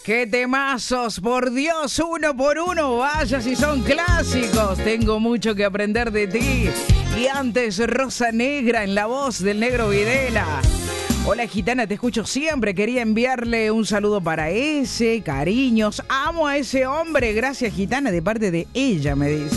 ¡Qué temazos! Por Dios, uno por uno, vaya si son clásicos. Tengo mucho que aprender de ti. Y antes, Rosa Negra en la voz del Negro Videla. Hola gitana, te escucho siempre. Quería enviarle un saludo para ese, cariños. Amo a ese hombre. Gracias gitana, de parte de ella, me dice.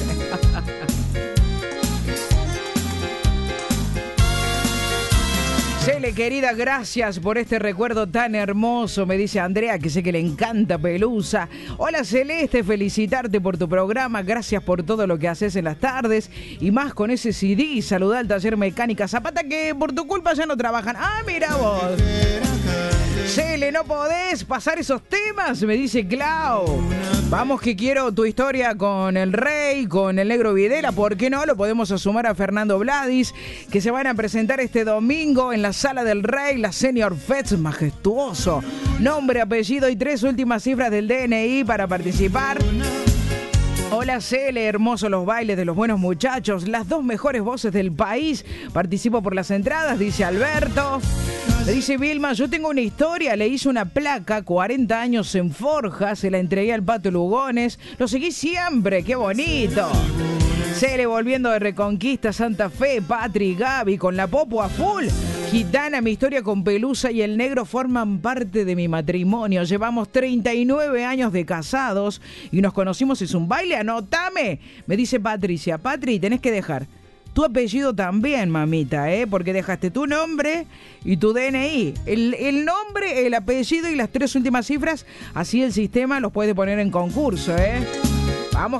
Cele, querida, gracias por este recuerdo tan hermoso, me dice Andrea, que sé que le encanta Pelusa. Hola Celeste, felicitarte por tu programa, gracias por todo lo que haces en las tardes y más con ese CD. Saludá al taller Mecánica Zapata, que por tu culpa ya no trabajan. Ah, mira vos. Cele, ¿no podés pasar esos temas? Me dice Clau. Vamos que quiero tu historia con el Rey, con el Negro Videla. ¿Por qué no? Lo podemos sumar a Fernando Vladis, que se van a presentar este domingo en la Sala del Rey, la Senior Fest, majestuoso. Nombre, apellido y 3 últimas cifras del DNI para participar. Hola Cele, hermosos los bailes de los buenos muchachos, las 2 mejores voces del país. Participo por las entradas, dice Alberto. Le dice Vilma, yo tengo una historia, le hice una placa, 40 años en Forja, se la entregué al Pato Lugones, lo seguí siempre, qué bonito. Cele volviendo de Reconquista, Santa Fe, Patri, Gaby, con la popo a full. Gitana, mi historia con Pelusa y el Negro forman parte de mi matrimonio. Llevamos 39 años de casados y nos conocimos, es un baile, anótame. Me dice Patricia, Patri, tenés que dejar tu apellido también, mamita, porque dejaste tu nombre y tu DNI. El nombre, el apellido y las 3 últimas cifras, así el sistema los puede poner en concurso,